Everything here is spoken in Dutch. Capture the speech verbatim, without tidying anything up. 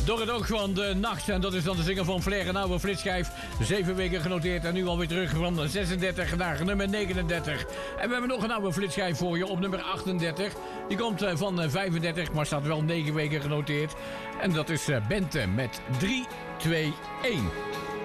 Door het oog van de nacht. En dat is dan de zinger van Flair, een oude flitschijf. Zeven weken genoteerd en nu alweer terug van zesendertig naar nummer negenendertig. En we hebben nog een oude flitschijf voor je op nummer achtendertig. Die komt van vijfendertig, maar staat wel negen weken genoteerd. En dat is Bente met drie twee een.